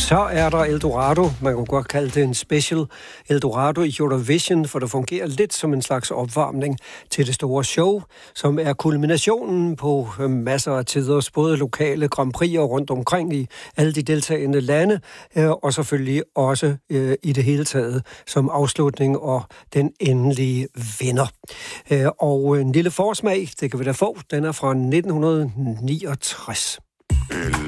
Så er der Eldorado. Man kan godt kalde det en special Eldorado i Eurovision, for det fungerer lidt som en slags opvarmning til det store show, som er kulminationen på masser af tiders, både lokale Grand Prix'er rundt omkring i alle de deltagende lande, og selvfølgelig også i det hele taget som afslutning og den endelige vinder. Og en lille forsmag, det kan vi da få, den er fra 1969.